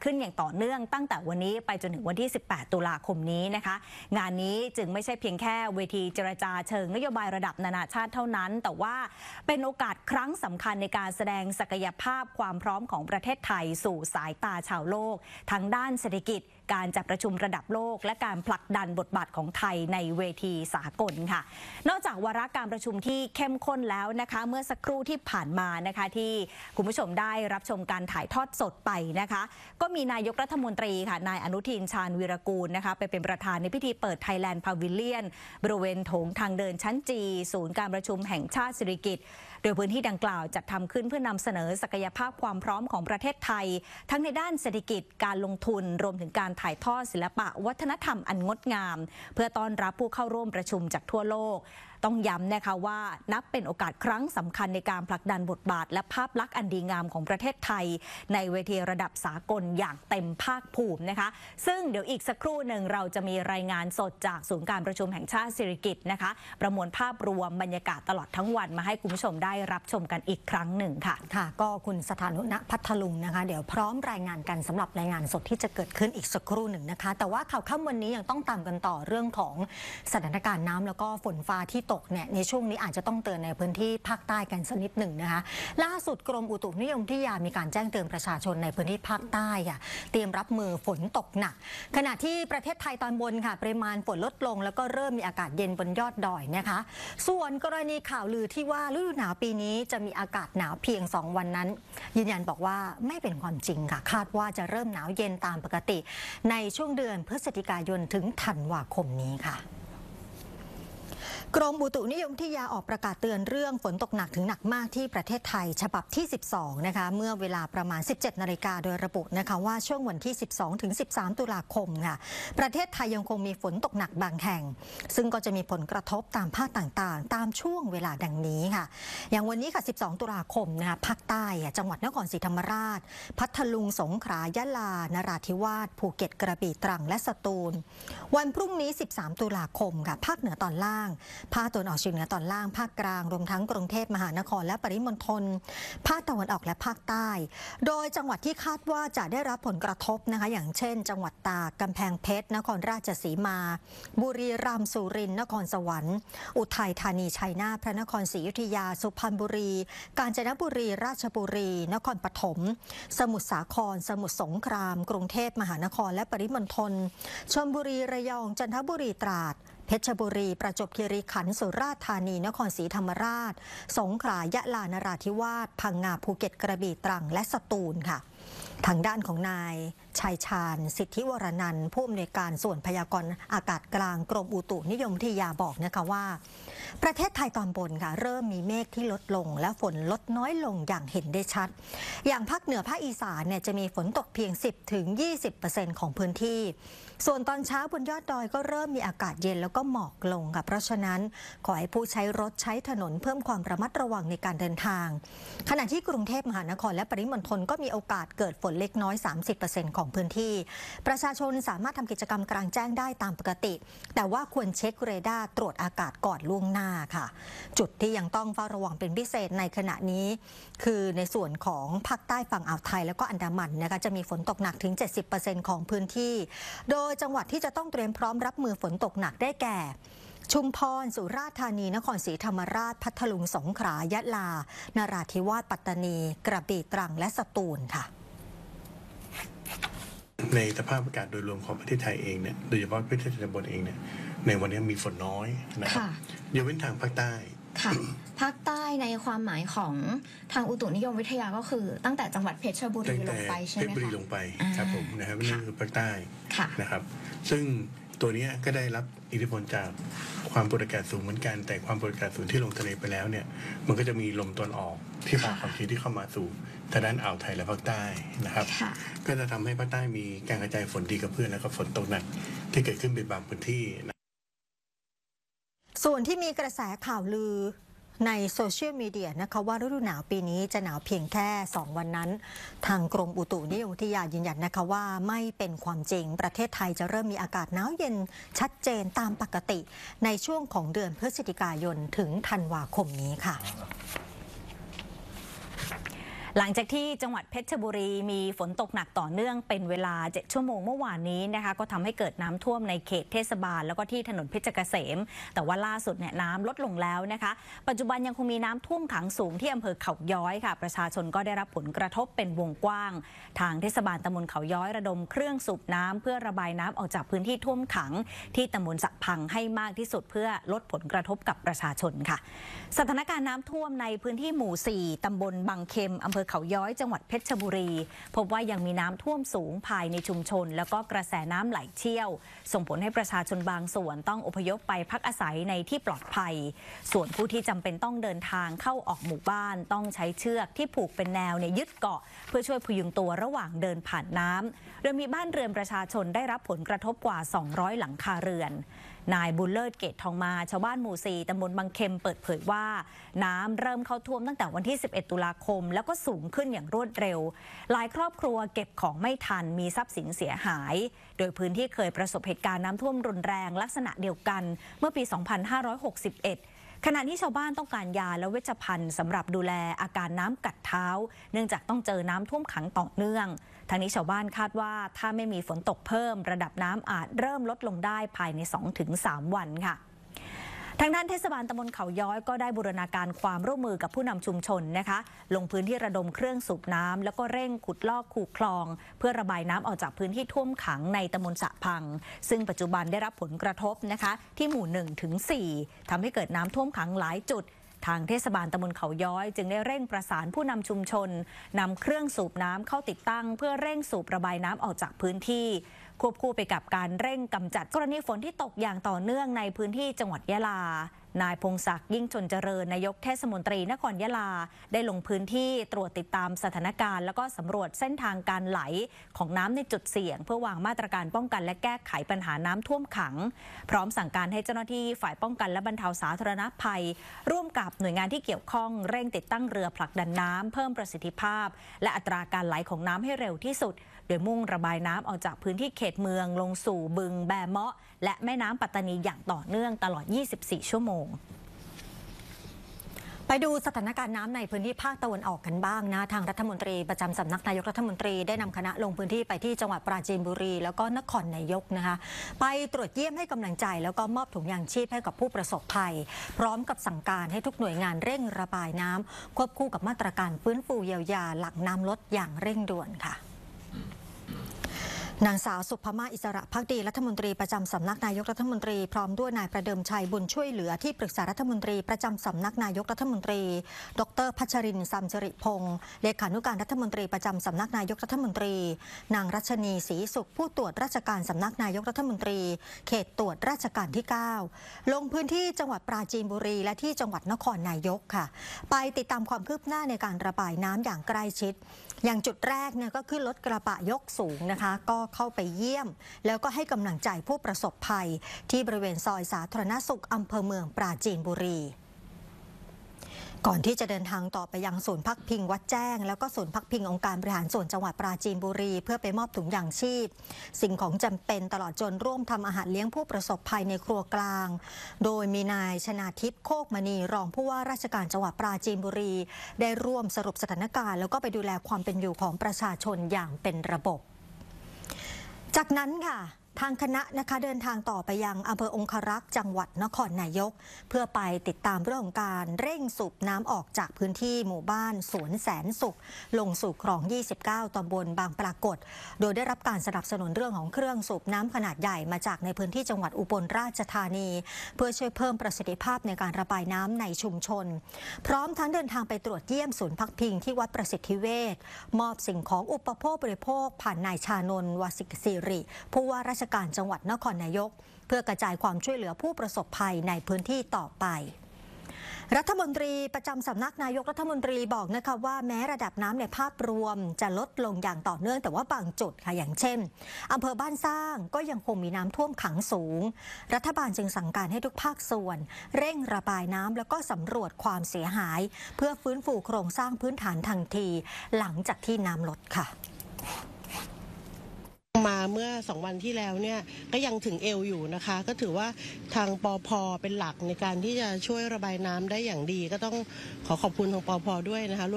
ขึ้นอย่างต่อเนื่องตั้งแต่วันนี้ไปจนถึงวันที่ 18 ตุลาคมนี้นะคะงานนี้จึงไม่ใช่เพียงแค่เวทีเจรจาเชิงนโยบายระดับนานาชาติเท่านั้นแต่ว่าเป็นโอกาสครั้งสำคัญในการแสดงศักยภาพความพร้อมของประเทศไทยสู่สายตาชาวโลกทั้งด้านเศรษฐกิจการจัดประชุมระดับโลกและการผลักดันบทบาทของไทยในเวทีสากลค่ะนอกจากวาระการประชุมที่เข้มข้นแล้วนะคะเมื่อสักครู่ที่ผ่านมานะคะที่คุณผู้ชมได้รับชมการถ่ายทอดสดไปนะคะก็มีนายกรัฐมนตรีค่ะนายอนุทินชาญวีรกูลนะคะไปเป็นประธานในพิธีเปิด Thailand Pavilion บริเวณโถงทางเดินชั้นจีศูนย์การประชุมแห่งชาติสิริกิติ์โดยพื้นที่ดังกล่าวจัดทำขึ้นเพื่อนำเสนอศักยภาพความพร้อมของประเทศไทยทั้งในด้านเศรษฐกิจการลงทุนรวมถึงการถ่ายทอดศิลปะวัฒนธรรมอันงดงามเพื่อต้อนรับผู้เข้าร่วมประชุมจากทั่วโลกต้องย้ำนะคะว่านับเป็นโอกาสครั้งสำคัญในการผลักดันบทบาทและภาพลักษณ์อันดีงามของประเทศไทยในเวทีระดับสากลอย่างเต็มภาคภูมินะคะซึ่งเดี๋ยวอีกสักครู่หนึ่งเราจะมีรายงานสดจากศูนย์การประชุมแห่งชาติสิริกิติ์นะคะประมวลภาพรวมบรรยากาศตลอดทั้งวันมาให้คุณผู้ชมได้รับชมกันอีกครั้งหนึ่งค่ะก็คุณสถานุณพัทลุงนะคะเดี๋ยวพร้อมรายงานกันสำหรับรายงานสดที่จะเกิดขึ้นอีกสักครู่หนึ่งนะคะแต่ว่าข่าวค่ำวันนี้ยังต้องตามกันต่อเรื่องของสถานการณ์น้ำแล้วก็ฝนฟ้าที่ตกเนี่ยในช่วงนี้อาจจะต้องเตือนในพื้นที่ภาคใต้กันสักนิดหนึ่งนะคะล่าสุดกรมอุตุนิยมวิทยามีการแจ้งเตือนประชาชนในพื้นที่ภาคใต้ค่ะเตรียมรับมือฝนตกหนักขณะที่ประเทศไทยตอนบนค่ะปริมาณฝนลดลงแล้วก็เริ่มมีอากาศเย็นบนยอดดอยนะคะส่วนกรณีข่าวลือที่ว่าฤดูหนาวปีนี้จะมีอากาศหนาวเพียง2 วันนั้นยืนยันบอกว่าไม่เป็นความจริงค่ะคาดว่าจะเริ่มหนาวเย็นตามปกติในช่วงเดือนพฤศจิกายนถึงธันวาคมนี้ค่ะกรมอุตุนิยมวิทยาออกประกาศเตือนเรื่องฝนตกหนักถึงหนักมากที่ประเทศไทยฉบับที่12นะคะเมื่อเวลาประมาณ 17 นาฬิกาโดยระบุนะคะว่าช่วงวันที่12 ถึง 13 ตุลาคมค่ะประเทศไทยยังคงมีฝนตกหนักบางแห่งซึ่งก็จะมีผลกระทบตามภาคต่างๆตามช่วงเวลาดังนี้ค่ะอย่างวันนี้ค่ะ 12 ตุลาคมนะคะภาคใต้จังหวัดนครศรีธรรมราชพัทลุงสงขลายะลานราธิวาสภูเก็ตกระบี่ตรังและสตูลวันพรุ่งนี้ 13 ตุลาคมค่ะภาคเหนือตอนล่างภาคตะวันออกเฉียงเหนือตอนล่างภาคกลางรวมทั้งกรุงเทพมหานครและปริมณฑลภาคตะวันออกและภาคใต้โดยจังหวัดที่คาดว่าจะได้รับผลกระทบนะคะอย่างเช่นจังหวัดตากกำแพงเพชรนครราชสีมาบุรีรัมย์สุรินทร์นครสวรรค์อุทัยธานีชัยนาทพระนครศรีอยุธยาสุพรรณบุรีกาญจนบุรีราชบุรีนครปฐมสมุทรสาครสมุทรสงครามกรุงเทพมหานครและปริมณฑลชลบุรีระยองจันทบุรีตราดเพชรบุรีประจวบคีรีขันธ์สุราษฎร์ธานีนครศรีธรรมราชสงขลายะลานราธิวาสพังงาภูเก็ตกระบี่ตรังและสตูลค่ะทางด้านของนายชัยชาญสิทธิวรนันท์ผู้อำนวยการส่วนพยากรณ์อากาศกลางกรมอุตุนิยมวิทยาบอกนะคะว่าประเทศไทยตอนบนค่ะเริ่มมีเมฆที่ลดลงและฝนลดน้อยลงอย่างเห็นได้ชัดอย่างภาคเหนือภาคอีสานเนี่ยจะมีฝนตกเพียง 10-20% ของพื้นที่ส่วนตอนเช้าบนยอดดอยก็เริ่มมีอากาศเย็นแล้วก็หมอกลงค่ะเพราะฉะนั้นขอให้ผู้ใช้รถใช้ถนนเพิ่มความระมัดระวังในการเดินทางขณะที่กรุงเทพมหานครและปริมณฑลก็มีโอกาสเกิดฝนเล็กน้อย 30% ของพื้นที่ประชาชนสามารถทำกิจกรรมกลางแจ้งได้ตามปกติแต่ว่าควรเช็คเรดาร์ตรวจอากาศก่อนล่วงหน้าค่ะจุดที่ยังต้องเฝ้าระวังเป็นพิเศษในขณะนี้คือในส่วนของภาคใต้ฝั่งอ่าวไทยแล้วก็อันดามันนะคะจะมีฝนตกหนักถึง 70% ของพื้นที่โดยจังหวัดที่จะต้องเตรียมพร้อมรับมือฝนตกหนักได้แก่ชุมพรสุราษฎร์ธานีนครศรีธรรมราชพัทลุงสงขลายะลานราธิวาสปัตตานีกระบี่ตรังและสตูลค่ะในสภาพอากาศโดยรวมของประเทศไทยเองเนี่ยโดยเฉพาะประเทศตอนบนเองเนี่ยในวันนี้มีฝนน้อยนะครับยกเว้นทางภาคใต้ค่ะภาคใต้ในความหมายของทางอุตุนิยมวิทยาก็คือตั้งแต่จังหวัดเพชรบุรีลงไปใช่ไหมคะเพชรบุรีลงไปครับผมนะครับนี่คือภาคใต้นะครับซึ่งตัวนี้ก็ได้รับอิทธิพลจากความกดอากาศสูงเหมือนกันแต่ความกดอากาศสูงที่ลงทะเลไปแล้วเนี่ยมันก็จะมีลมตะวันออกที่พาความชื้นที่เข้ามาสู่ทางด้านอ่าวไทยและภาคใต้นะครับก็จะทำให้ภาคใต้มีการกระจายฝนดีกับเพื่อนแล้วก็ฝนตกหนักที่เกิดขึ้นเป็นบางพื้นที่ส่วนที่มีกระแสข่าวลือในโซเชียลมีเดียนะคะว่าฤดูหนาวปีนี้จะหนาวเพียงแค่2 วันนั้นทางกรมอุตุนิยมวิทยายืนยันนะคะว่าไม่เป็นความจริงประเทศไทยจะเริ่มมีอากาศหนาวเย็นชัดเจนตามปกติในช่วงของเดือนพฤศจิกายนถึงธันวาคมนี้ค่ะหลังจากที่จังหวัดเพชรบุรีมีฝนตกหนักต่อเนื่องเป็นเวลา7ชั่วโมงเมื่อวานนี้นะคะก็ทำให้เกิดน้ำท่วมในเขตเทศบาลแล้วก็ที่ถนนเพชรเกษมแต่ว่าล่าสุดเนี่ยน้ำลดลงแล้วนะคะปัจจุบันยังคงมีน้ำท่วมขังสูงที่อำเภอเขาย้อยค่ะประชาชนก็ได้รับผลกระทบเป็นวงกว้างทางเทศบาลตำบลเขาย้อยระดมเครื่องสูบน้ำเพื่อระบายน้ำออกจากพื้นที่ท่วมขังที่ตำบลสะพังให้มากที่สุดเพื่อลดผลกระทบกับประชาชนค่ะสถานการณ์น้ำท่วมในพื้นที่หมู่4ตำบลบางเข็มอำเภอเขาย้อยจังหวัดเพชรบุรีพบว่ายังมีน้ำท่วมสูงภายในชุมชนแล้วก็กระแสน้ำไหลเชี่ยวส่งผลให้ประชาชนบางส่วนต้องอพยพไปพักอาศัยในที่ปลอดภัยส่วนผู้ที่จำเป็นต้องเดินทางเข้าออกหมู่บ้านต้องใช้เชือกที่ผูกเป็นแนวยึดเกาะเพื่อช่วยพยุงตัวระหว่างเดินผ่านน้ำโดยมีบ้านเรือนประชาชนได้รับผลกระทบกว่า200หลังคาเรือนนายบุญเลิศเกตทองมาชาวบ้านหมู่4ตำบลบางเข็มเปิดเผยว่าน้ำเริ่มเข้าท่วมตั้งแต่วันที่11ตุลาคมแล้วก็สูงขึ้นอย่างรวดเร็วหลายครอบครัวเก็บของไม่ทันมีทรัพย์สินเสียหายโดยพื้นที่เคยประสบเหตุการณ์น้ำท่วมรุนแรงลักษณะเดียวกันเมื่อปี 2561ขณะที่ชาวบ้านต้องการยาและเวชภัณฑ์สำหรับดูแลอาการน้ำกัดเท้าเนื่องจากต้องเจอน้ำท่วมขังต่อเนื่องทางนี้ชาวบ้านคาดว่าถ้าไม่มีฝนตกเพิ่มระดับน้ำอาจเริ่มลดลงได้ภายใน 2-3 วันค่ะทางด้านเทศบาลตำบลเขาย้อยก็ได้บูรณาการความร่วมมือกับผู้นำชุมชนนะคะลงพื้นที่ระดมเครื่องสูบน้ำแล้วก็เร่งขุดลอกคูคลองเพื่อระบายน้ำออกจากพื้นที่ท่วมขังในตำบลสะพังซึ่งปัจจุบันได้รับผลกระทบนะคะที่หมู่ 1-4 ทำให้เกิดน้ำท่วมขังหลายจุดทางเทศบาลตำบลเขาย้อยจึงได้เร่งประสานผู้นำชุมชนนำเครื่องสูบน้ำเข้าติดตั้งเพื่อเร่งสูบระบายน้ำออกจากพื้นที่ควบคู่ไปกับการเร่งกำจัดกรณีฝนที่ตกอย่างต่อเนื่องในพื้นที่จังหวัดยะลานายพงศักดิ์ยิ่งชนเจริญนายกเทศมนตรีนครยะลาได้ลงพื้นที่ตรวจติดตามสถานการณ์แล้วก็สำรวจเส้นทางการไหลของน้ำในจุดเสี่ยงเพื่อวางมาตรการป้องกันและแก้ไขปัญหาน้ำท่วมขังพร้อมสั่งการให้เจ้าหน้าที่ฝ่ายป้องกันและบรรเทาสาธารณภัยร่วมกับหน่วยงานที่เกี่ยวข้องเร่งติดตั้งเรือผลักดันน้ำเพิ่มประสิทธิภาพและอัตราการไหลของน้ำให้เร็วที่สุดโดยมุ่งระบายน้ำออกจากพื้นที่เขตเมืองลงสู่บึงแบเมาะและแม่น้ำปัตตานีอย่างต่อเนื่องตลอด 24 ชั่วโมงไปดูสถานการณ์น้ำในพื้นที่ภาคตะวันออกกันบ้างนะทางรัฐมนตรีประจำสำนักนายกรัฐมนตรีได้นำคณะลงพื้นที่ไปที่จังหวัดปราจีนบุรีแล้วก็นครนายกนะคะไปตรวจเยี่ยมให้กำลังใจแล้วก็มอบถุงยางชีพให้กับผู้ประสบภัยพร้อมกับสั่งการให้ทุกหน่วยงานเร่งระบายน้ำควบคู่กับมาตรการฟื้นฟูเยียวยาหลังน้ำลดอย่างเร่งด่วนค่ะนางสาวสุภมาอิสระภักดีรัฐมนตรีประจำสำนักนายกรัฐมนตรีพร้อมด้วยนายประเดิมชัยบุญช่วยเหลือที่ปรึกษารัฐมนตรีประจำสำนักนายกรัฐมนตรีดร.พัชรินทร์ สัมจริพงศ์เลขานุการรัฐมนตรีประจำสำนักนายกรัฐมนตรีนางรัชนีศรีสุขผู้ตรวจราชการสำนักนายกรัฐมนตรีเขตตรวจราชการที่ 9ลงพื้นที่จังหวัดปราจีนบุรีและที่จังหวัดนครนายกค่ะไปติดตามความคืบหน้าในการระบายน้ำอย่างใกล้ชิดอย่างจุดแรกเนี่ยก็ขึ้นรถกระบะยกสูงนะคะก็เข้าไปเยี่ยมแล้วก็ให้กำลังใจผู้ประสบภัยที่บริเวณซอยสาธารณสุขอำเภอเมืองปราจีนบุรีก่อนที่จะเดินทางต่อไปยังศูนย์พักพิงวัดแจ้งแล้วก็ศูนย์พักพิงองค์การบริหารส่วนจังหวัดปราจีนบุรีเพื่อไปมอบถุงยางชีพสิ่งของจำเป็นตลอดจนร่วมทำอาหารเลี้ยงผู้ประสบภัยในครัวกลางโดยมีนายชนาทิพย์โคกมณีรองผู้ว่าราชการจังหวัดปราจีนบุรีได้ร่วมสรุปสถานการณ์แล้วก็ไปดูแลความเป็นอยู่ของประชาชนอย่างเป็นระบบจากนั้นค่ะทางคณะนะคะเดินทางต่อไปยังอำเภอองครักษ์จังหวัดนครนายกเพื่อไปติดตามเรื่องของการเร่งสูบน้ำออกจากพื้นที่หมู่บ้านสวนแสนสุขลงสู่คลอง 29 ตำบลบางปรากฏโดยได้รับการสนับสนุนเรื่องของเครื่องสูบน้ำขนาดใหญ่มาจากในพื้นที่จังหวัดอุบลราชธานีเพื่อช่วยเพิ่มประสิทธิภาพในการระบายน้ำในชุมชนพร้อมทั้งเดินทางไปตรวจเยี่ยมศูนย์พักพิงที่วัดประสิทธิเวชมอบสิ่งของอุปโภคบริโภคผ่านนายชานนท์ วสิกศิริผู้ว่าราชการจังหวัดนครนายกเพื่อกระจายความช่วยเหลือผู้ประสบภัยในพื้นที่ต่อไปรัฐมนตรีประจำสำนักนายกรัฐมนตรีบอกนะคะว่าแม้ระดับน้ำในภาพรวมจะลดลงอย่างต่อเนื่องแต่ว่าบางจุดค่ะอย่างเช่นอำเภอบ้านสร้างก็ยังคงมีน้ำท่วมขังสูงรัฐบาลจึงสั่งการให้ทุกภาคส่วนเร่งระบายน้ำแล้วก็สำรวจความเสียหายเพื่อฟื้นฟูโครงสร้างพื้นฐานทันทีหลังจากที่น้ำลดค่ะมาเมื่อ2 วันที่แล้วเนี่ยก็ยังถึงเอวอยู่นะคะก็ถือว่าทางปภ.เป็นหลักในการที่จะช่วยระบายน้ำได้อย่างดีก็ต้องขอขอบคุณทางปภ.ด้วยนะคะ